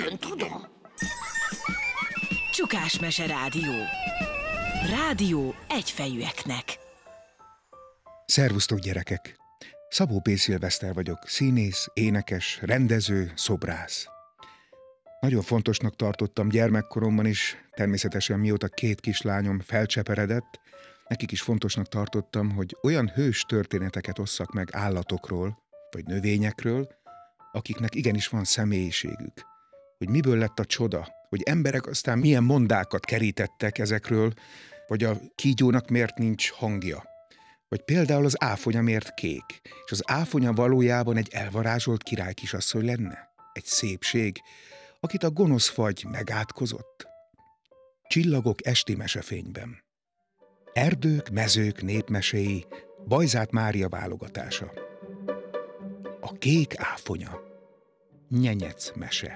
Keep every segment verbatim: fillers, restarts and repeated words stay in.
rögtön tudom. Csukásmese Rádió. Rádió egyfejűeknek. Szervusztok, gyerekek! Szabó P. Szilveszter vagyok, színész, énekes, rendező, szobrász. Nagyon fontosnak tartottam gyermekkoromban is, természetesen mióta két kislányom felcseperedett, nekik is fontosnak tartottam, hogy olyan hős történeteket osszak meg állatokról, vagy növényekről, akiknek igenis van személyiségük. Hogy miből lett a csoda, hogy emberek aztán milyen mondákat kerítettek ezekről, vagy a kígyónak miért nincs hangja. Vagy például az áfonya miért kék, és az áfonya valójában egy elvarázsolt királykisasszony lenne? Egy szépség, akit a gonosz fagy megátkozott? Csillagok esti mesefényben. Erdők, mezők népmeséi, Bajzát Mária válogatása. A kék áfonya. Nyenyec mese.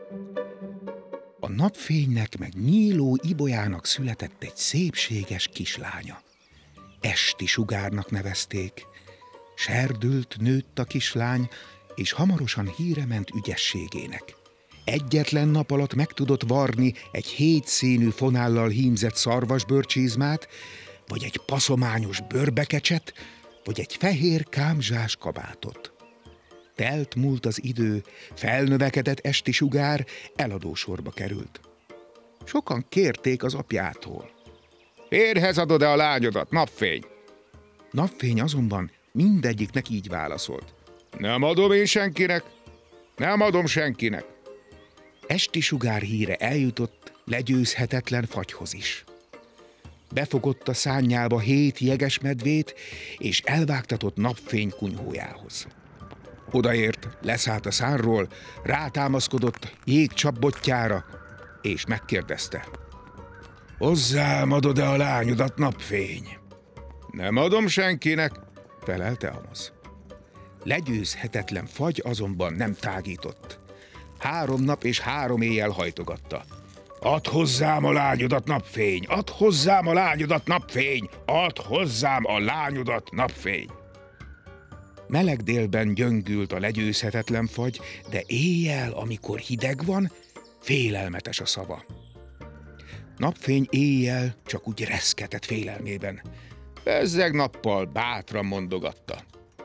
A napfénynek meg nyíló ibolyának született egy szépséges kislánya. Esti sugárnak nevezték. Serdült, nőtt a kislány, és hamarosan híre ment ügyességének. Egyetlen nap alatt meg tudott varni egy hétszínű fonállal hímzett szarvasbőrcsizmát, vagy egy paszományos bőrbekecset, vagy egy fehér kámzsás kabátot. Telt múlt az idő, felnövekedett esti sugár, eladósorba került. Sokan kérték az apjától. Férjhez adod-e a lányodat, Napfény? Napfény azonban mindegyiknek így válaszolt. Nem adom én senkinek, nem adom senkinek. Esti sugár híre eljutott legyőzhetetlen fagyhoz is. Befogott a szánnyába hét jeges medvét, és elvágtatott Napfény kunyhójához. Odaért, leszállt a szánról, rátámaszkodott jégcsapbottyára, és megkérdezte. Hozzám adod-e a lányodat, Napfény? Nem adom senkinek, felelte Amos. Legyőzhetetlen fagy azonban nem tágított. Három nap és három éjjel hajtogatta. Add hozzám a lányodat, Napfény! Add hozzám a lányodat, Napfény! Add hozzám a lányodat, Napfény! Meleg délben gyöngült a legyőzhetetlen fagy, de éjjel, amikor hideg van, félelmetes a szava. Napfény éjjel csak úgy reszketett félelmében. Bezzeg nappal bátran mondogatta.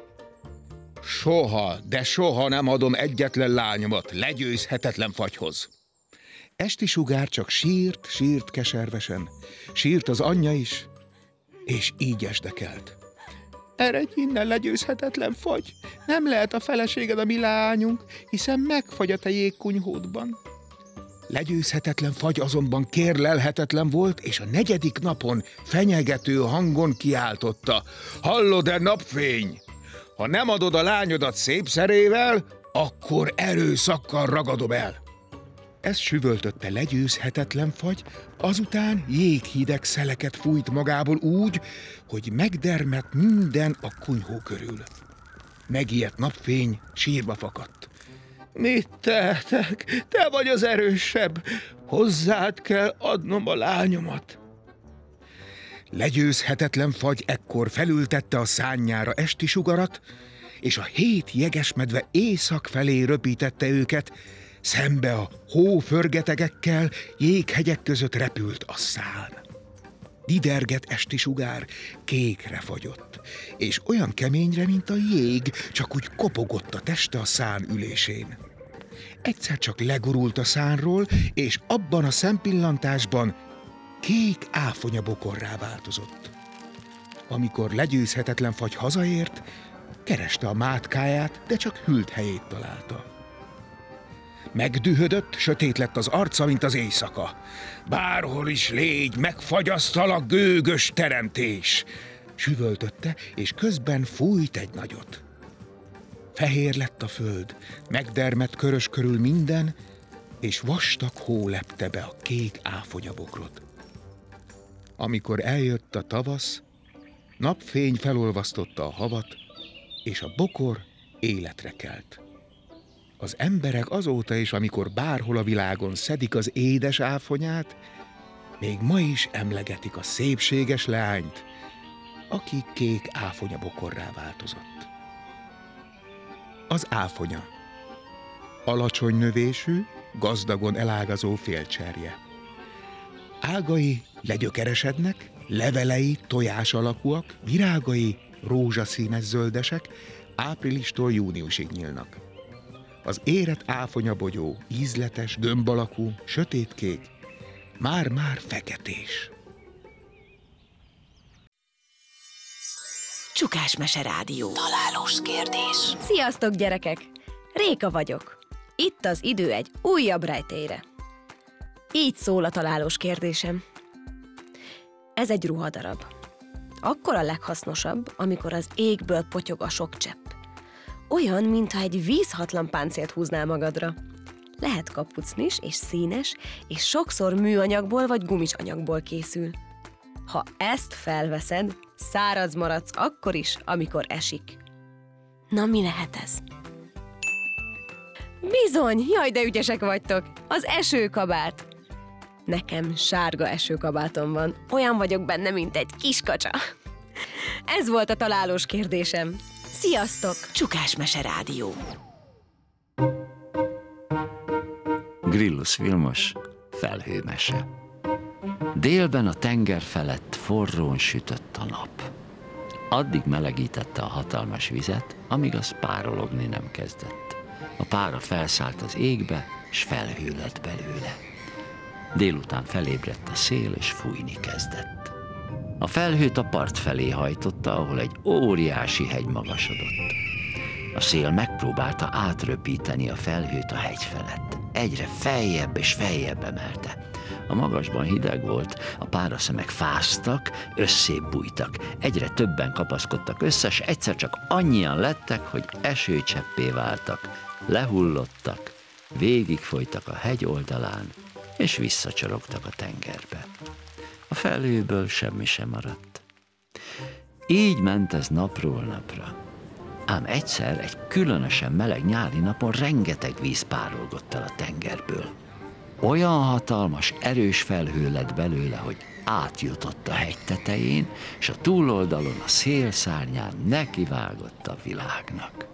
Soha, de soha nem adom egyetlen lányomat legyőzhetetlen fagyhoz. Esti sugár csak sírt, sírt keservesen. Sírt az anyja is, és így esdekelt. Eredj innen, legyőzhetetlen fagy! Nem lehet a feleséged a mi lányunk, hiszen megfagy a te jégkunyhódban. Legyőzhetetlen fagy azonban kérlelhetetlen volt, és a negyedik napon fenyegető hangon kiáltotta. Hallod-e, Napfény? Ha nem adod a lányodat szép szerével, akkor erőszakkal ragadom el. Ez süvöltötte legyőzhetetlen fagy, azután jéghideg szeleket fújt magából úgy, hogy megdermedt minden a kunyhó körül. Megijedt Napfény sírba fakadt. Mit tehetek? Te vagy az erősebb. Hozzád kell adnom a lányomat. Legyőzhetetlen fagy ekkor felültette a szánnyára esti sugarat, és a hét jegesmedve észak felé röpítette őket, szembe a hóförgetegekkel, jéghegyek között repült a szán. Diderget esti sugár kékre fagyott, és olyan keményre, mint a jég, csak úgy kopogott a teste a szán ülésén. Egyszer csak legurult a szánról, és abban a szempillantásban kék áfonyabokorrá változott. Amikor legyőzhetetlen fagy hazaért, kereste a mátkáját, de csak hűlt helyét találta. Megdühödött, sötét lett az arca, mint az éjszaka. Bárhol is légy, megfagyasztalak, gőgös teremtés! Süvöltötte, és közben fújt egy nagyot. Fehér lett a föld, megdermedt körös körül minden, és vastag hó lepte be a kék áfonyabokrot. Amikor eljött a tavasz, Napfény felolvasztotta a havat, és a bokor életre kelt. Az emberek azóta is, amikor bárhol a világon szedik az édes áfonyát, még ma is emlegetik a szépséges leányt, aki kék áfonyabokorrá változott. Az áfonya. Alacsony növésű, gazdagon elágazó félcserje. Ágai legyökeresednek, levelei tojás alakúak, virágai rózsaszínes zöldesek, áprilistól júniusig nyílnak. Az érett áfonyabogyó, ízletes, gömb alakú, sötétkék, már-már feketés. Csukásmese Rádió. Találós kérdés. Sziasztok, gyerekek! Réka vagyok. Itt az idő egy újabb rejtélyre. Így szól a találós kérdésem. Ez egy ruhadarab. Akkor a leghasznosabb, amikor az égből potyog a sok csepp. Olyan, mintha egy vízhatlan páncélt húznál magadra. Lehet kapucnis és színes, és sokszor műanyagból vagy gumis anyagból készül. Ha ezt felveszed, száraz maradsz akkor is, amikor esik. Na, mi lehet ez? Bizony, jaj, de ügyesek vagytok! Az esőkabát! Nekem sárga esőkabátom van, olyan vagyok benne, mint egy kiskacsa. Ez volt a találós kérdésem. Sziasztok! Csukásmese Rádió. Grillus Vilmos felhőmese. Délben a tenger felett forrón sütött a nap. Addig melegítette a hatalmas vizet, amíg az párologni nem kezdett. A pára felszállt az égbe, s felhő lett belőle. Délután felébredt a szél, és fújni kezdett. A felhőt a part felé hajtotta, ahol egy óriási hegy magasodott. A szél megpróbálta átröpíteni a felhőt a hegy felett. Egyre feljebb és feljebb emelte. A magasban hideg volt, a páraszemek fáztak, összébb bújtak. Egyre többen kapaszkodtak össze, s egyszer csak annyian lettek, hogy esőcseppé váltak. Lehullottak, végigfolytak a hegy oldalán, és visszacsorogtak a tengerbe. A felhőből semmi sem maradt. Így ment ez napról napra. Ám egyszer egy különösen meleg nyári napon rengeteg víz párolgott el a tengerből. Olyan hatalmas, erős felhő lett belőle, hogy átjutott a hegy tetején, és a túloldalon a szélszárnyán nekivágott a világnak.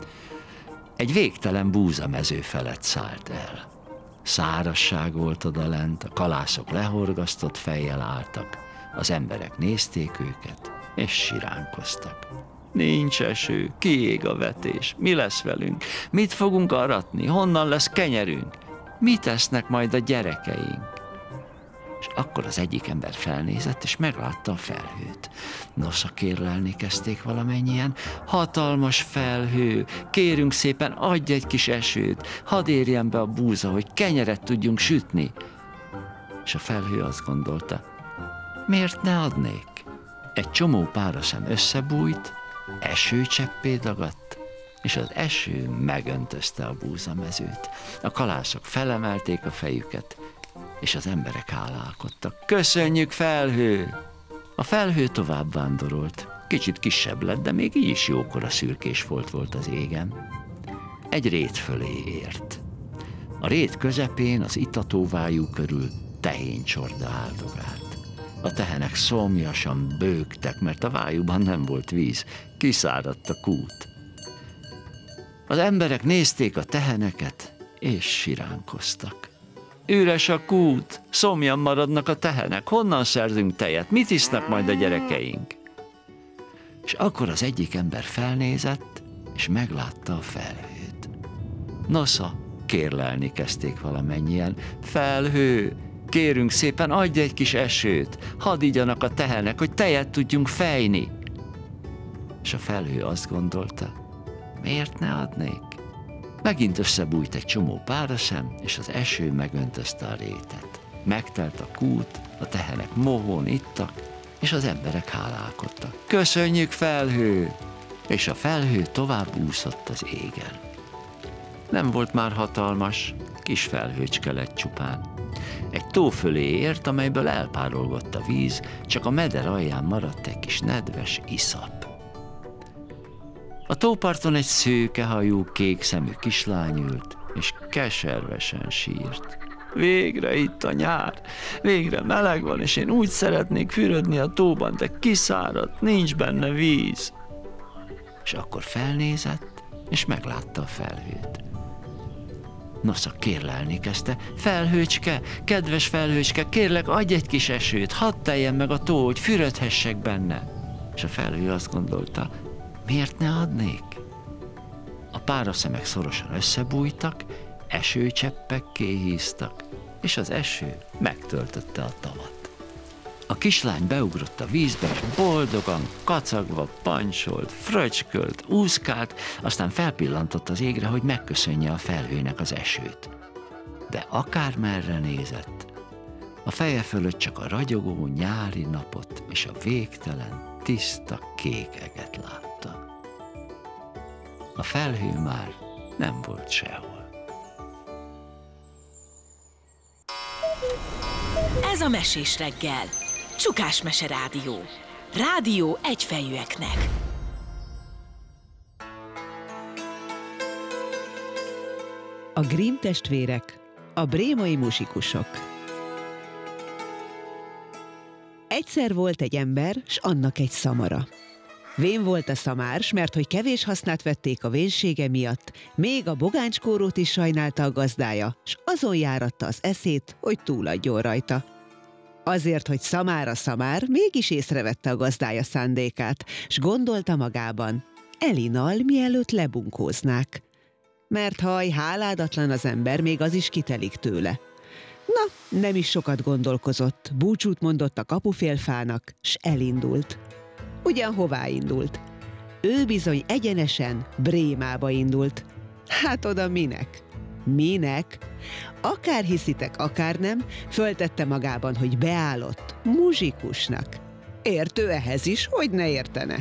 Egy végtelen búzamező felett szállt el. Szárazság volt odalent, a kalászok lehorgasztott fejjel álltak, az emberek nézték őket, és siránkoztak. Nincs eső, kiég a vetés, mi lesz velünk, mit fogunk aratni, honnan lesz kenyerünk, mit esznek majd a gyerekeink? És akkor az egyik ember felnézett, és meglátta a felhőt. Nosza, kérlelni kezdték valamennyien. Hatalmas felhő, kérünk szépen, adj egy kis esőt, hadd érjen be a búza, hogy kenyeret tudjunk sütni. És a felhő azt gondolta, miért ne adnék? Egy csomó páraszem összebújt, esőcseppé dagadt, és az eső megöntözte a búzamezőt. A kalászok felemelték a fejüket, és az emberek hálálkodtak. Köszönjük, felhő! A felhő tovább vándorolt. Kicsit kisebb lett, de még így is jókora szürkés folt volt az égen. Egy rét fölé ért. A rét közepén az itatóvájú körül tehéncsorda áldogált. A tehenek szomjasan bőgtek, mert a vájúban nem volt víz. Kiszáradt a kút. Az emberek nézték a teheneket, és siránkoztak. Üres a kút, szomjan maradnak a tehenek, honnan szerzünk tejet, mit isznak majd a gyerekeink? És akkor az egyik ember felnézett, és meglátta a felhőt. Nosza, kérlelni kezdték valamennyien, felhő, kérünk szépen, adj egy kis esőt, hadd igyanak a tehenek, hogy tejet tudjunk fejni. És a felhő azt gondolta, miért ne adnék? Megint összebújt egy csomó páraszem, és az eső megöntözte a rétet. Megtelt a kút, a tehenek mohón ittak, és az emberek hálálkodtak. Köszönjük, felhő! És a felhő tovább úszott az égen. Nem volt már hatalmas, kis felhőcske lett csupán. Egy tó fölé ért, amelyből elpárolgott a víz, csak a meder alján maradt egy kis nedves iszap. A tóparton egy szőkehajú, kékszemű kislány ült, és keservesen sírt. Végre itt a nyár, végre meleg van, és én úgy szeretnék fürödni a tóban, de kiszáradt, nincs benne víz. És akkor felnézett, és meglátta a felhőt. Nosza kérlelni kezdte: felhőcske, kedves felhőcske, kérlek, adj egy kis esőt, hadd teljen meg a tó, hogy fürödhessek benne. És a felhő azt gondolta: miért ne adnék? A páraszemek szorosan összebújtak, esőcseppekké híztak, és az eső megtöltötte a tavat. A kislány beugrott a vízbe, és boldogan, kacagva pancsolt, fröcskölt, úszkált, aztán felpillantott az égre, hogy megköszönje a felhőnek az esőt. De akármerre nézett, a feje fölött csak a ragyogó nyári napot és a végtelen, tiszta kék eget látta. A felhő már nem volt sehol. Ez a Mesés reggel. Csukás Mese Rádió. Rádió egyfejűeknek. A Grimm testvérek, a brémai muzsikusok. Egyszer volt egy ember, s annak egy szamara. Vén volt a szamár, s mert hogy kevés hasznát vették a vénsége miatt, még a bogánckórót is sajnálta a gazdája, s azon járatta az eszét, hogy túladjon rajta. Azért, hogy szamár a szamár, mégis észrevette a gazdája szándékát, s gondolta magában: elinal, mielőtt lebunkóznák. Mert haj, háládatlan az ember, még az is kitelik tőle. Na, nem is sokat gondolkozott, búcsút mondott a kapufélfának, s elindult. Ugyan hová indult? Ő bizony egyenesen Brémába indult. Hát oda minek? Minek? Akár hiszitek, akár nem, föltette magában, hogy beállott muzsikusnak. Értő ehhez is, hogy ne értene.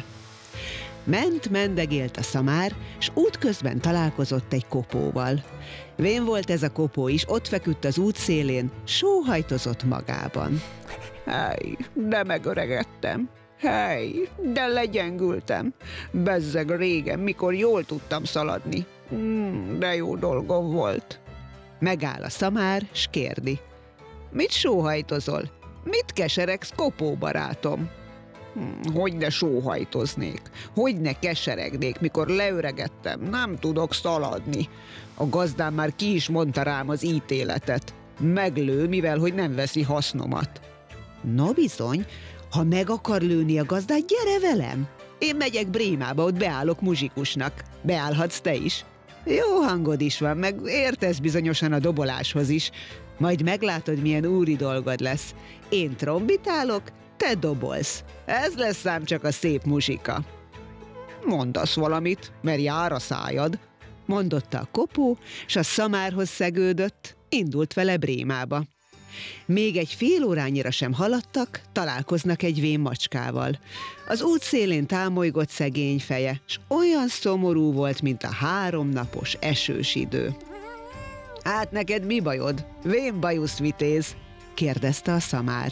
Ment, mendegélt a szamár, s útközben találkozott egy kopóval. Vén volt ez a kopó is, ott feküdt az út szélén, sóhajtozott magában. Hely, de megöregedtem. Hely, de legyengültem. Bezzeg régen, mikor jól tudtam szaladni. Mm, de jó dolgom volt. Megáll a szamár, s kérdi: mit sóhajtozol? Mit keseregsz, kopó barátom? Hm, hogy ne sóhajtoznék, hogy ne keseregnék, mikor leöregedtem, nem tudok szaladni. A gazdám már ki is mondta rám az ítéletet. Meglő, mivel hogy nem veszi hasznomat. No bizony, ha meg akar lőni a gazdát, gyere velem! Én megyek Brémába, ott beállok muzsikusnak. Beállhatsz te is. Jó hangod is van, meg értesz bizonyosan a doboláshoz is. Majd meglátod, milyen úri dolgod lesz. Én trombitálok, te dobolsz. Ez lesz ám csak a szép muzsika. Mondasz valamit, mert jár a szájad, mondotta a kopó, s a szamárhoz szegődött, indult vele Brémába. Még egy fél órányira sem haladtak, találkoznak egy vén macskával. Az út szélén támolygott szegény feje, s olyan szomorú volt, mint a háromnapos esős idő. Hát neked mi bajod? Vén bajusz vitéz? Kérdezte a szamár.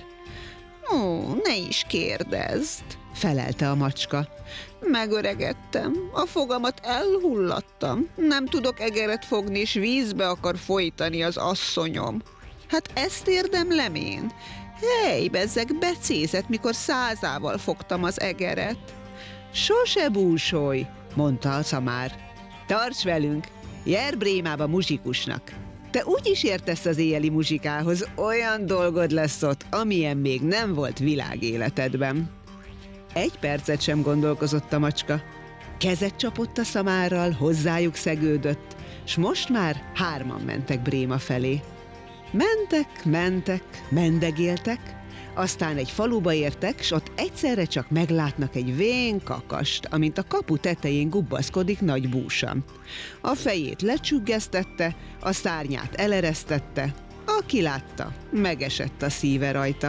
Ó, ne is kérdezd, felelte a macska. Megöregedtem, a fogamat elhullattam, nem tudok egeret fogni, és vízbe akar folytani az asszonyom. Hát ezt érdemlem én. Hely, bezzeg becézett, mikor százával fogtam az egeret. Sose búsolj, mondta a szamár. Tarts velünk, jár Brémába muzsikusnak. Te úgy is értesz az éjjeli muzsikához, olyan dolgod lesz ott, amilyen még nem volt világéletedben. Egy percet sem gondolkozott a macska. Kezet csapott a szamárral, hozzájuk szegődött, s most már hárman mentek Bréma felé. Mentek, mentek, mendegéltek, aztán egy faluba értek, s ott egyszerre csak meglátnak egy vén kakast, amint a kapu tetején gubbaszkodik nagy búsa. A fejét lecsüggesztette, a szárnyát eleresztette, aki látta, megesett a szíve rajta.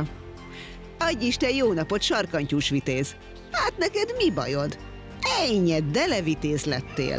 Adj Isten jó napot, sarkantyús vitéz! Hát neked mi bajod? Ejnyed, de levitéz lettél!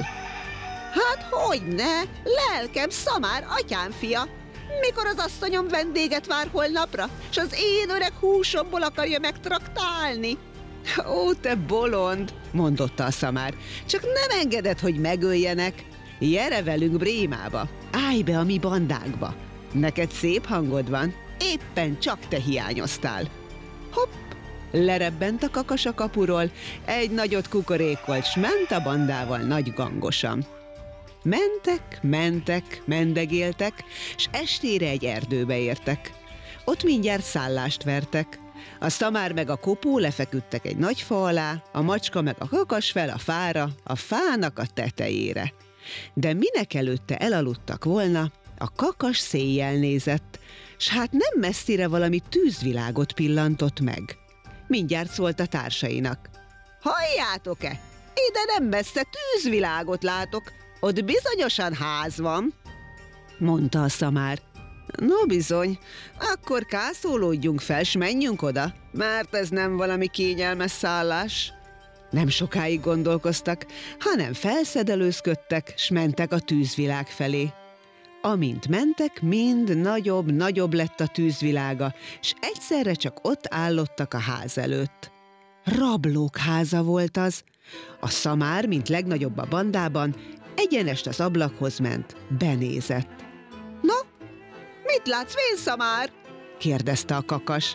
Hát hogyne, lelkem szamár, atyám fia! Mikor az asszonyom vendéget vár holnapra, s az én öreg húsomból akarja megtraktálni? Ó, te bolond, mondotta a szamár, csak nem engeded, hogy megöljenek. Gyere velünk Brémába, állj be a mi bandánkba. Neked szép hangod van, éppen csak te hiányoztál. Hopp, lerebbent a kakas a kapuról, egy nagyot kukorékolt, s ment a bandával nagy gangosan. Mentek, mentek, mendegéltek, s estére egy erdőbe értek. Ott mindjárt szállást vertek. A szamár meg a kopó lefeküdtek egy nagy fa alá, a macska meg a kakas fel a fára, a fának a tetejére. De minek előtte elaludtak volna, a kakas széjjel nézett, s hát nem messzire valami tűzvilágot pillantott meg. Mindjárt szólt a társainak. Halljátok-e? Ide nem messze tűzvilágot látok, ott bizonyosan ház van, mondta a szamár. No bizony, akkor kászolódjunk fel, s menjünk oda, mert ez nem valami kényelmes szállás. Nem sokáig gondolkoztak, hanem felszedelőzködtek, s mentek a tűzvilág felé. Amint mentek, mind nagyobb-nagyobb lett a tűzvilága, s egyszerre csak ott állottak a ház előtt. Rablók háza volt az. A szamár, mint legnagyobb a bandában, egyenest az ablakhoz ment, benézett. No, mit látsz, vénszamár? kérdezte a kakas.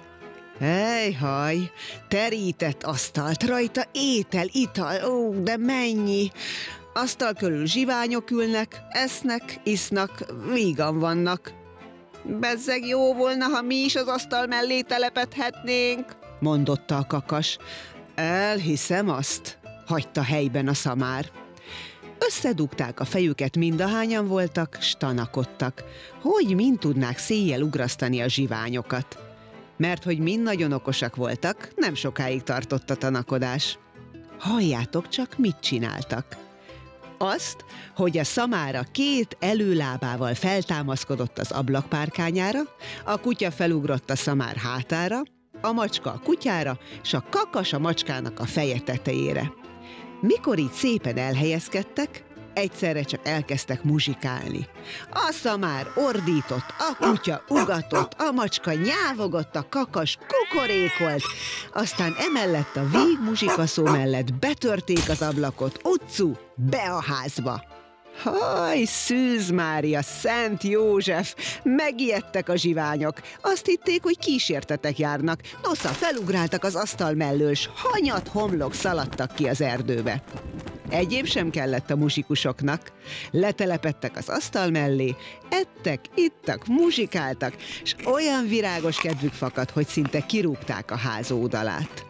Ejhaj, terített asztalt, rajta étel, ital, ó, de mennyi! Asztal körül zsiványok ülnek, esznek, isznak, vígan vannak. Bezzeg jó volna, ha mi is az asztal mellé telepedhetnénk, mondotta a kakas. Elhiszem azt, hagyta helyben a szamár. Összedugták a fejüket, mindahányan voltak, s tanakodtak, hogy mind tudnák széjjel ugrasztani a zsiványokat. Mert hogy mind nagyon okosak voltak, nem sokáig tartott a tanakodás. Halljátok csak, mit csináltak. Azt, hogy a szamára két előlábával feltámaszkodott az ablakpárkányára, a kutya felugrott a szamár hátára, a macska a kutyára, s a kakas a macskának a feje tetejére. Mikor így szépen elhelyezkedtek, egyszerre csak elkezdtek muzsikálni. A szamár ordított, a kutya ugatott, a macska nyávogott, a kakas kukorékolt, aztán emellett a végmuzsikaszó mellett betörték az ablakot, utcu, be a házba. Haj, Szűz Mária, Szent József, megijedtek a zsiványok. Azt hitték, hogy kísértetek járnak. Nosza, felugráltak az asztal mellől, s hanyat homlok szaladtak ki az erdőbe. Egyéb sem kellett a muzsikusoknak. Letelepedtek az asztal mellé, ettek, ittak, muzsikáltak, s olyan virágos kedvük fakadt, hogy szinte kirúgták a ház ódalát.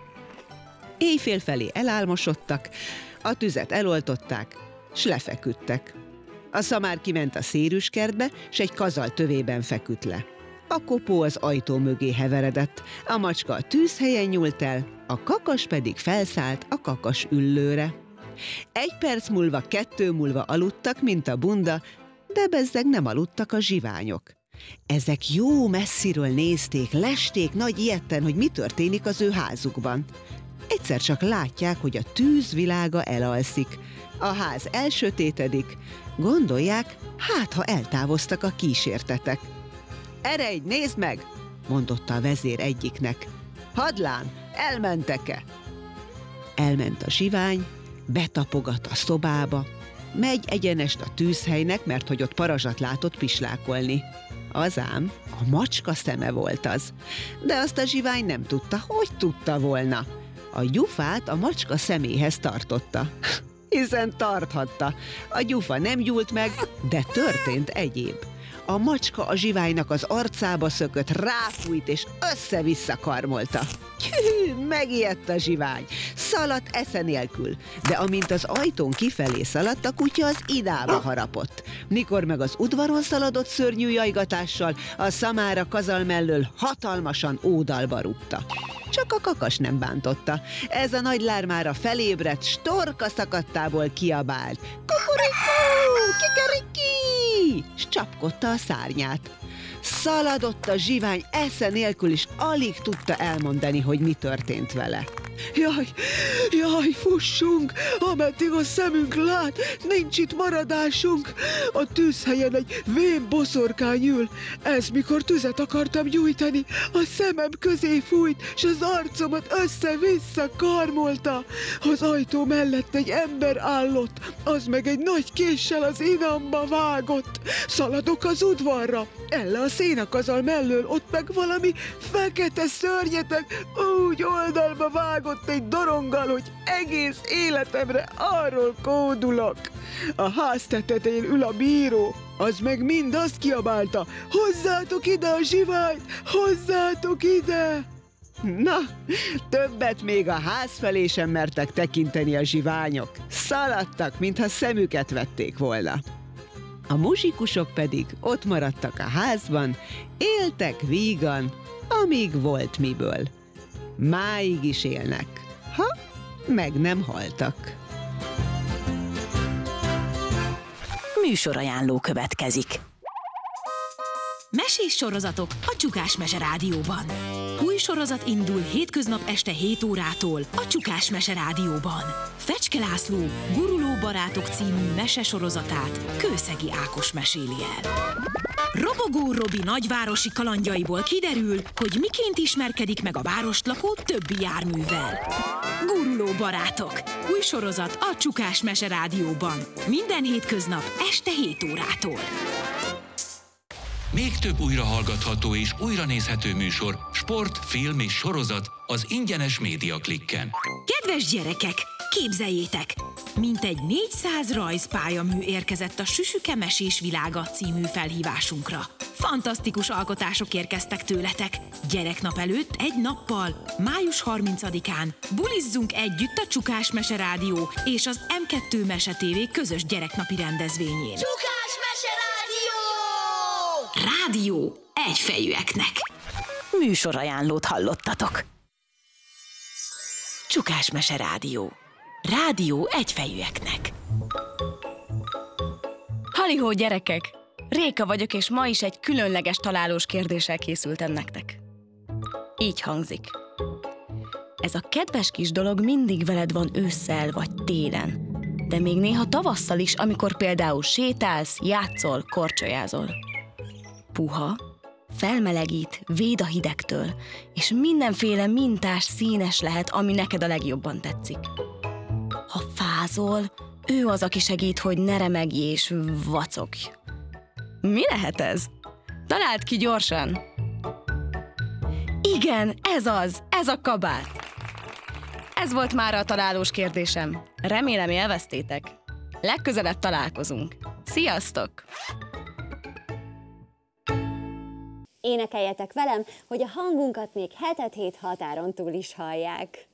Éjfél felé elálmosodtak, a tüzet eloltották, s lefeküdtek. A szamár kiment a szérűskertbe, s egy kazal tövében feküdt le. A kopó az ajtó mögé heveredett, a macska a tűzhelyen nyúlt el, a kakas pedig felszállt a kakas üllőre. Egy perc múlva, kettő múlva aludtak, mint a bunda, de bezzeg nem aludtak a zsiványok. Ezek jó messziről nézték, lesték nagy ijedten, hogy mi történik az ő házukban. Egyszer csak látják, hogy a tűz világa elalszik, a ház elsötétedik, gondolják, hát ha eltávoztak a kísértetek. Eredj, nézd meg, mondotta a vezér egyiknek. Hadlán, elmentek-e? Elment a zsivány, betapogat a szobába, megy egyenest a tűzhelynek, mert hogy ott parazsat látott pislákolni. Azám, a macska szeme volt az, de azt a zsivány nem tudta, hogy tudta volna. A gyufát a macska szeméhez tartotta. Hiszen tarthatta. A gyufa nem gyúlt meg, de történt egyéb. A macska a zsiványnak az arcába szökött, ráfújt és össze-vissza karmolta. Hű, megijedt a zsivány, szaladt esze nélkül, de amint az ajtón kifelé szaladt, a kutya az idába harapott. Mikor meg az udvaron szaladott szörnyű jajgatással, a szamára kazal mellől hatalmasan ódalba rúgta. Csak a kakas nem bántotta. Ez a nagy lármára felébredt, s torka szakadtából kiabált. Kukurikú, kikeriki! S csapkodta a szárnyát. Szaladott a zsivány esze nélkül is, alig tudta elmondani, hogy mi történt vele. Jaj, jaj, fussunk, ameddig a szemünk lát, nincs itt maradásunk. A tűzhelyen egy vén boszorkány ül. Ez mikor tüzet akartam gyújtani, a szemem közé fújt, s az arcomat össze-vissza karmolta. Az ajtó mellett egy ember állott, az meg egy nagy késsel az inamba vágott. Szaladok az udvarra, elle a szénakazal mellől, ott meg valami fekete szörnyetek, úgy oldalba vágott, vágott egy doronggal, hogy egész életemre arról kódulok. A ház tetején ül a bíró, az meg mind azt kiabálta: hozzátok ide a zsiványt, hozzátok ide! Na, többet még a ház felé sem mertek tekinteni a zsiványok. Szaladtak, mintha szemüket vették volna. A muzsikusok pedig ott maradtak a házban, éltek vígan, amíg volt miből. Máig is élnek, ha meg nem haltak. Műsorajánló következik. Mesés sorozatok a Csukás Mese Rádióban. Új sorozat indul hétköznap este hét órától a Csukás Mese Rádióban. Fecske László Guruló barátok című mese sorozatát Kőszegi Ákos meséli el. Robogó Robi nagyvárosi kalandjaiból kiderül, hogy miként ismerkedik meg a várost lakó többi járművel. Guruló barátok. Új sorozat a Csukás Mese Rádióban. Minden hétköznap este hét órától. Még több újrahallgatható és újranézhető műsor, sport, film és sorozat az ingyenes Média Klikken. Kedves gyerekek, képzeljétek! Mintegy négyszáz rajzpályamű érkezett a Süsüke Mesés Világa című felhívásunkra. Fantasztikus alkotások érkeztek tőletek. Gyereknap előtt egy nappal, május harmincadikán bulizzunk együtt a Csukás Mese Rádió és az em kettő Mese té vé közös gyereknapi rendezvényén. Csukás Mese Rádió! Rádió egyfejűeknek. Műsorajánlót hallottatok. Csukás Mese Rádió. Rádió egyfejűeknek. Halihó, gyerekek! Réka vagyok, és ma is egy különleges találós kérdéssel készültem nektek. Így hangzik. Ez a kedves kis dolog mindig veled van ősszel vagy télen, de még néha tavasszal is, amikor például sétálsz, játszol, korcsolyázol. Puha, felmelegít, véd a hidegtől, és mindenféle mintás, színes lehet, ami neked a legjobban tetszik. Ha fázol, ő az, aki segít, hogy ne remegj és vacogj. Mi lehet ez? Találd ki gyorsan! Igen, ez az, ez a kabát! Ez volt már a találós kérdésem. Remélem élveztétek. Legközelebb találkozunk. Sziasztok! Énekeljetek velem, hogy a hangunkat még hetet hét határon túl is hallják.